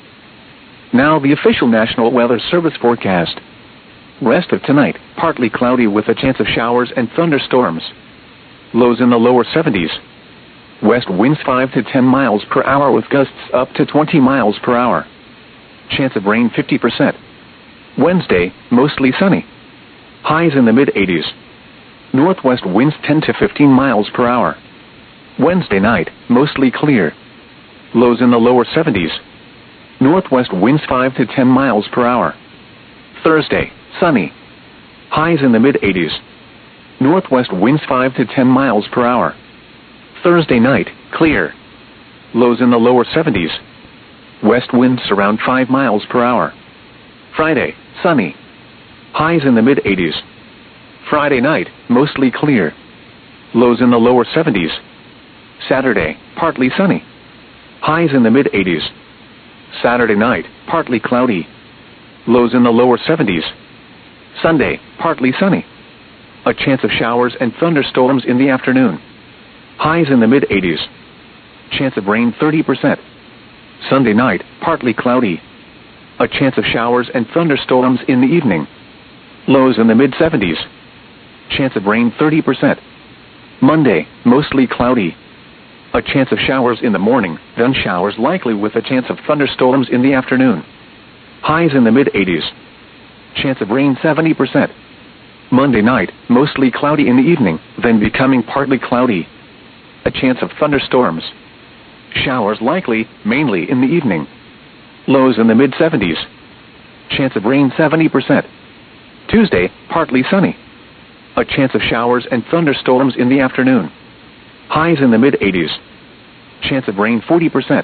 Now the official National Weather Service forecast. Rest of tonight, partly cloudy with a chance of showers and thunderstorms. Lows in the lower seventies. West winds five to ten miles per hour with gusts up to twenty miles per hour. Chance of rain fifty percent. Wednesday, mostly sunny. Highs in the mid-eighties. Northwest winds ten to fifteen miles per hour. Wednesday night, mostly clear. Lows in the lower seventies. Northwest winds five to ten miles per hour. Thursday, sunny. Highs in the mid-eighties. Northwest winds five to ten miles per hour. Thursday night, clear. Lows in the lower seventies. West winds around five miles per hour. Friday, sunny. Highs in the mid-eighties. Friday night, mostly clear. Lows in the lower seventies. Saturday, partly sunny. Highs in the mid-eighties. Saturday night, partly cloudy. Lows in the lower seventies. Sunday, partly sunny. A chance of showers and thunderstorms in the afternoon. Highs in the mid-eighties. Chance of rain thirty percent. Sunday night, partly cloudy. A chance of showers and thunderstorms in the evening. Lows in the mid-seventies. Chance of rain thirty percent. Monday, mostly cloudy. A chance of showers in the morning, then showers likely with a chance of thunderstorms in the afternoon. Highs in the mid-eighties. Chance of rain seventy percent. Monday night, mostly cloudy in the evening, then becoming partly cloudy. A chance of thunderstorms. Showers likely, mainly in the evening. Lows in the mid-seventies. Chance of rain seventy percent. Tuesday, partly sunny. A chance of showers and thunderstorms in the afternoon. Highs in the mid-eighties. Chance of rain forty percent.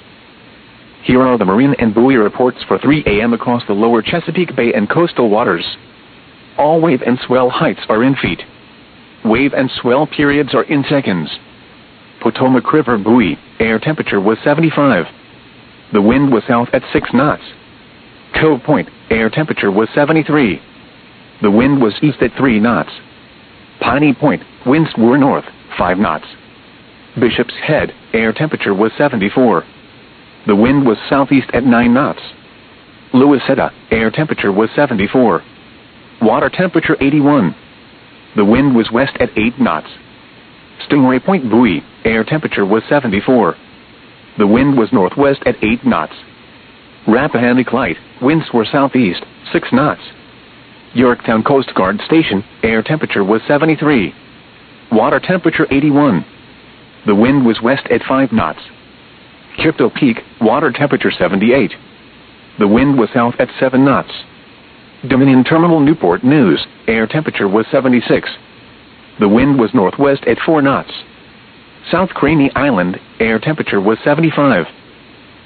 Here are the marine and buoy reports for three a m across the lower Chesapeake Bay and coastal waters. All wave and swell heights are in feet. Wave and swell periods are in seconds. Potomac River buoy, air temperature was seventy-five. The wind was south at six knots. Cove Point, air temperature was seventy-three. The wind was east at three knots. Piney Point, winds were north, five knots. Bishop's Head, air temperature was seventy-four. The wind was southeast at nine knots. Louisetta, air temperature was seventy-four. Water temperature eighty-one. The wind was west at eight knots. Stingray Point buoy, air temperature was seventy-four. The wind was northwest at eight knots. Rappahannock Light, winds were southeast, six knots. Yorktown Coast Guard Station, air temperature was seventy-three. Water temperature eighty-one. The wind was west at five knots. Crypto Peak, water temperature seventy-eight. The wind was south at seven knots. Dominion Terminal Newport News, air temperature was seventy-six. The wind was northwest at four knots. South Craney Island, air temperature was seventy-five.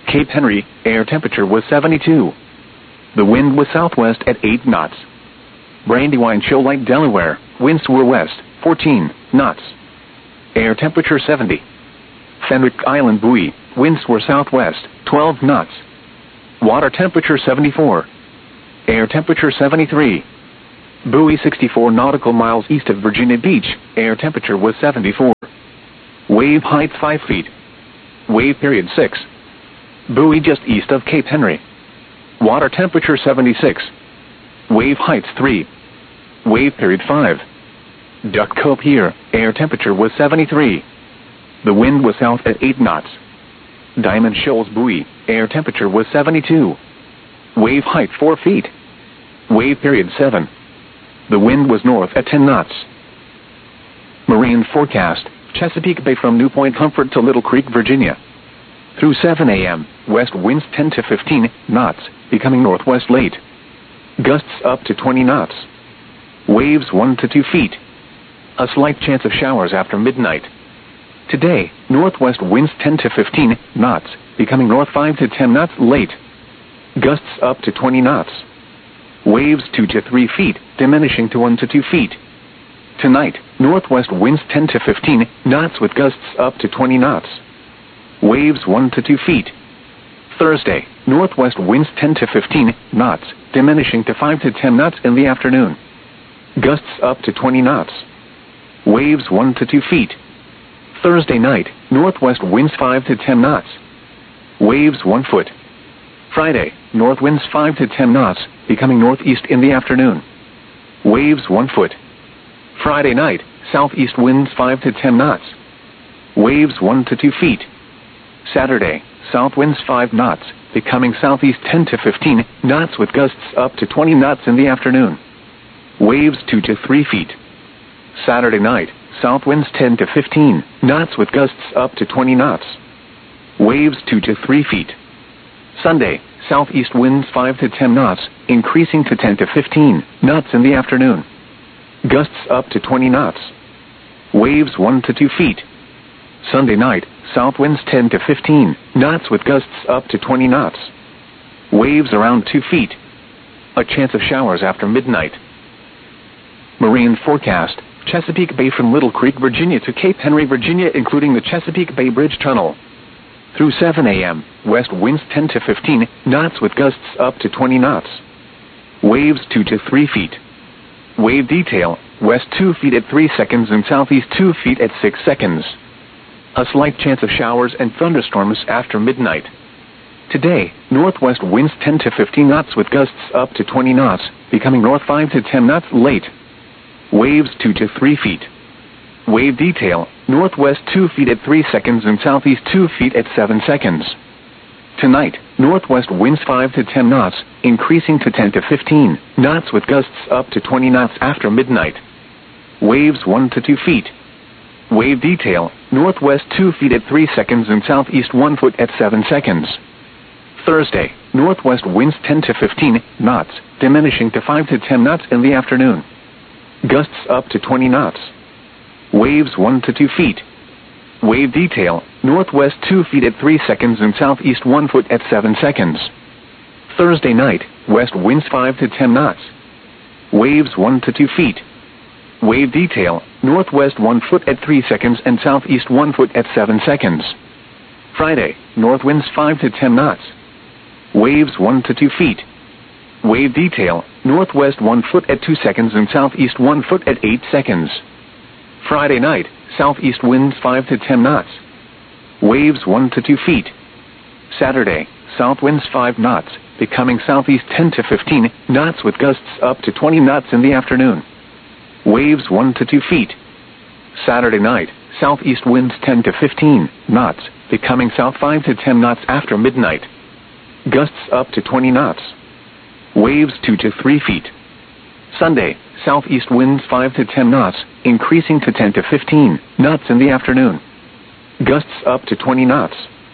Cape Henry, air temperature was seventy-two. The wind was southwest at eight knots. Brandywine Shoalite, Delaware, winds were west, fourteen knots. Air temperature seventy. Fenwick Island Buoy, winds were southwest, twelve knots. Water temperature seventy-four. Air temperature seventy-three. Buoy sixty-four nautical miles east of Virginia Beach, air temperature was seventy-four. Wave height five feet. Wave period six. Buoy just east of Cape Henry. Water temperature seventy-six. Wave height three. Wave period five. Duck Cove Pier, air temperature was seventy-three. The wind was south at eight knots. Diamond Shoals Buoy, air temperature was seventy-two. Wave height four feet. Wave period seven. The wind was north at ten knots. Marine forecast, Chesapeake Bay from New Point Comfort to Little Creek, Virginia. Through seven A M, west winds ten to fifteen knots, becoming northwest late. Gusts up to twenty knots. Waves one to two feet. A slight chance of showers after midnight. Today, northwest winds ten to fifteen knots, becoming north five to ten knots late. Gusts up to twenty knots. Waves two to three feet, diminishing to one to two feet. Tonight, northwest winds ten to fifteen knots with gusts up to twenty knots. Waves one to two feet. Thursday, northwest winds ten to fifteen knots, diminishing to five to ten knots in the afternoon. Gusts up to twenty knots. Waves one to two feet. Thursday night, northwest winds five to ten knots. Waves one foot. Friday, north winds five to ten knots, becoming northeast in the afternoon. Waves one foot. Friday night, southeast winds five to ten knots. Waves one to two feet. Saturday, south winds five knots, becoming southeast ten to fifteen knots with gusts up to twenty knots in the afternoon. Waves two to three feet. Saturday night, south winds ten to fifteen knots with gusts up to twenty knots. Waves two to three feet. Sunday, southeast winds five to ten knots, increasing to ten to fifteen knots in the afternoon. Gusts up to twenty knots. Waves one to two feet. Sunday night, south winds ten to fifteen knots with gusts up to twenty knots. Waves around two feet. A chance of showers after midnight. Marine forecast, Chesapeake Bay from Little Creek, Virginia to Cape Henry, Virginia, including the Chesapeake Bay Bridge Tunnel. Through seven A M, west winds ten to fifteen knots with gusts up to twenty knots. Waves two to three feet. Wave detail, west two feet at three seconds and southeast two feet at six seconds. A slight chance of showers and thunderstorms after midnight. Today, northwest winds ten to fifteen knots with gusts up to twenty knots, becoming north five to ten knots late. Waves two to three feet. Wave detail, northwest two feet at three seconds and southeast two feet at seven seconds. Tonight, northwest winds five to ten knots, increasing to ten to fifteen knots with gusts up to twenty knots after midnight. Waves one to two feet. Wave detail, northwest two feet at three seconds and southeast one foot at seven seconds. Thursday, northwest winds ten to fifteen knots, diminishing to five to ten knots in the afternoon. Gusts up to twenty knots. Waves one to two feet. Wave detail, northwest two feet at three seconds and southeast one foot at seven seconds. Thursday night, west winds five to ten knots. Waves one to two feet. Wave detail, northwest one foot at three seconds and southeast one foot at seven seconds. Friday, north winds five to ten knots. Waves one to two feet. Wave detail, northwest one foot at two seconds and southeast one foot at eight seconds. Friday night, southeast winds five to ten knots. Waves one to two feet. Saturday, south winds five knots, becoming southeast ten to fifteen knots with gusts up to twenty knots in the afternoon. Waves one to two feet. Saturday night, southeast winds ten to fifteen knots, becoming south five to ten knots after midnight. Gusts up to twenty knots. Waves two to three feet. Sunday, southeast winds five to ten knots, increasing to ten to fifteen knots in the afternoon. Gusts up to twenty knots.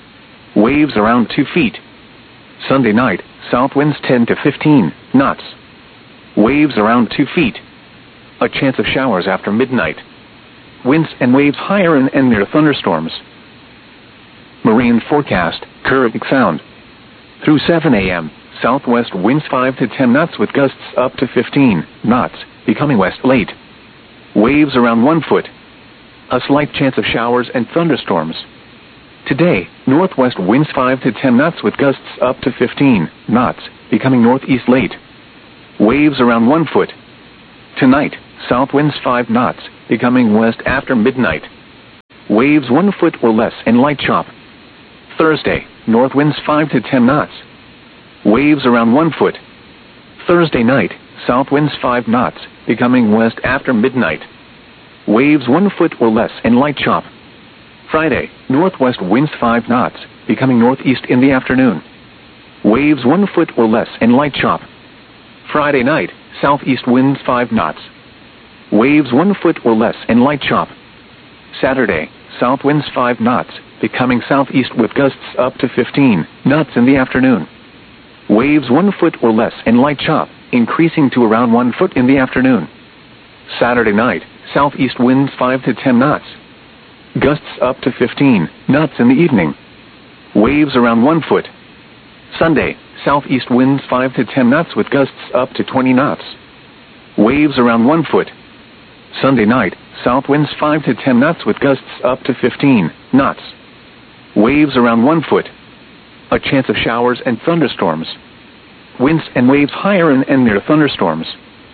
Waves around two feet. Sunday night, south winds ten to fifteen knots. Waves around two feet. A chance of showers after midnight. Winds and waves higher and, and near thunderstorms. Marine forecast, Kurrahk Sound. Through seven a m, southwest winds five to ten knots with gusts up to fifteen knots, becoming west late. Waves around one foot. A slight chance of showers and thunderstorms. Today, northwest winds five to ten knots with gusts up to fifteen knots, becoming northeast late. Waves around one foot. Tonight, south winds five knots, becoming west after midnight. Waves one foot or less and light chop. Thursday, north winds five to ten knots. Waves around one foot. Thursday night, south winds five knots, becoming west after midnight. Waves one foot or less and light chop. Friday, northwest winds five knots, becoming northeast in the afternoon. Waves one foot or less and light chop. Friday night, southeast winds five knots. Waves one foot or less and light chop. Saturday, south winds five knots, becoming southeast with gusts up to fifteen knots in the afternoon. Waves one foot or less and light chop, increasing to around one foot in the afternoon. Saturday night, southeast winds five to ten knots. Gusts up to fifteen knots in the evening. Waves around one foot. Sunday, southeast winds five to ten knots with gusts up to twenty knots. Waves around one foot. Sunday night, south winds five to ten knots with gusts up to fifteen knots. Waves around one foot. A chance of showers and thunderstorms. Winds and waves higher in and near thunderstorms.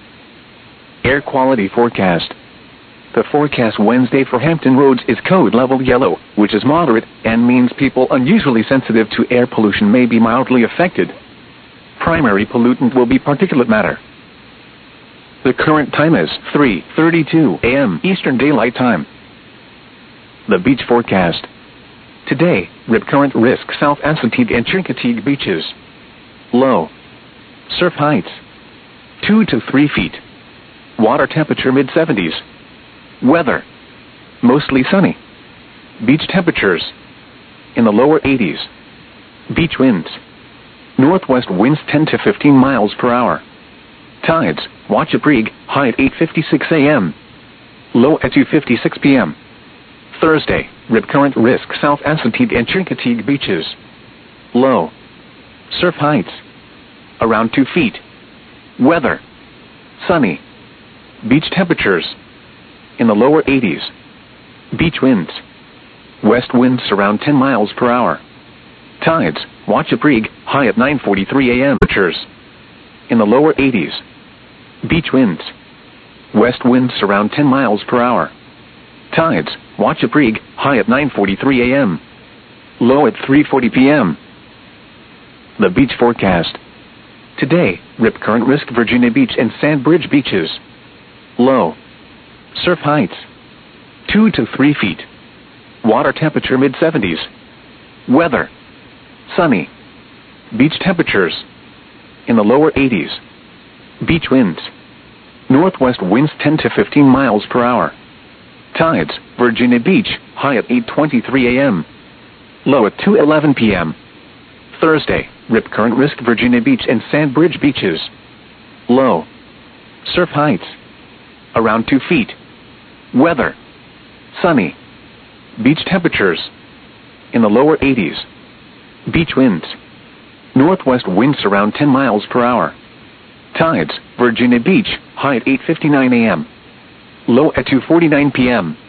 Air quality forecast. The forecast Wednesday for Hampton Roads is code level yellow, which is moderate and means people unusually sensitive to air pollution may be mildly affected. Primary pollutant will be particulate matter. The current time is three thirty-two a m Eastern Daylight Time. The beach forecast. Today, rip current risk South Assateague and Chincoteague beaches. Low. Surf heights two to three feet. Water temperature mid seventies. Weather. Mostly sunny. Beach temperatures in the lower eighties. Beach winds. Northwest winds ten to fifteen miles per hour. Tides, Wachapreague, high at eight fifty-six a m Low at two fifty-six p m Thursday, rip current risk South Assateague and Chincoteague beaches. Low. Surf heights around two feet. Weather. Sunny. Beach temperatures in the lower eighties. Beach winds. West winds around ten miles per hour. Tides, Wachapreague, high at nine forty-three a m Temperatures in the lower eighties. Beach winds. West winds around ten miles per hour. Tides, Wachapreague, high at nine forty-three a m Low at three forty p m The beach forecast. Today, rip current risk Virginia Beach and Sandbridge beaches. Low. Surf heights two to three feet. Water temperature mid seventies. Weather. Sunny. Beach temperatures in the lower eighties. Beach winds. Northwest winds ten to fifteen miles per hour. Tides, Virginia Beach, high at eight twenty-three a m Low at two eleven p m Thursday, rip current risk Virginia Beach and Sandbridge beaches. Low. Surf heights around two feet. Weather. Sunny. Beach temperatures in the lower eighties. Beach winds. Northwest winds around ten miles per hour. Tides, Virginia Beach, high at eight fifty-nine a m Low at two forty-nine p m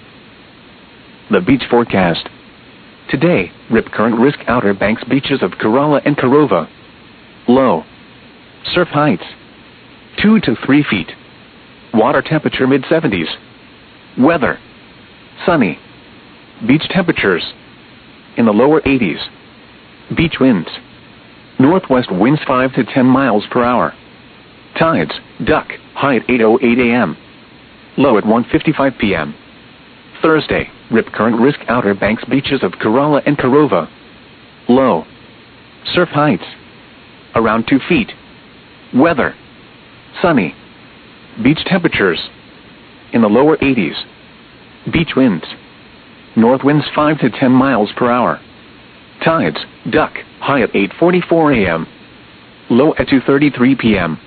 The beach forecast. Today, rip current risk Outer Banks beaches of Corolla and Corova. Low. Surf heights two to three feet. Water temperature mid seventies. Weather. Sunny. Beach temperatures in the lower eighties. Beach winds. Northwest winds five to ten miles per hour. Tides, Duck, high at eight oh eight a m Low at one fifty-five p m Thursday, rip current risk Outer Banks beaches of Corolla and Corova. Low. Surf heights around two feet. Weather. Sunny. Beach temperatures in the lower eighties. Beach winds. North winds five to ten miles per hour. Tides, Duck, high at eight forty-four a m Low at two thirty-three p m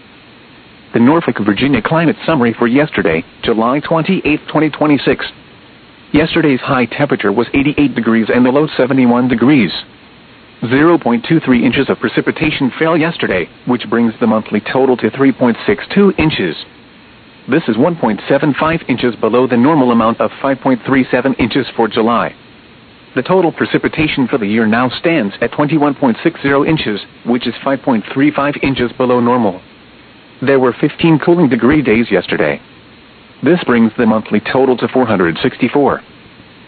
The Norfolk, Virginia climate summary for yesterday, July twenty-eighth, twenty twenty-six. Yesterday's high temperature was eighty-eight degrees and the low seventy-one degrees. zero point two three inches of precipitation fell yesterday, which brings the monthly total to three point six two inches. This is one point seven five inches below the normal amount of five point three seven inches for July. The total precipitation for the year now stands at twenty-one point six zero inches, which is five point three five inches below normal. There were fifteen cooling degree days yesterday. This brings the monthly total to four hundred sixty-four.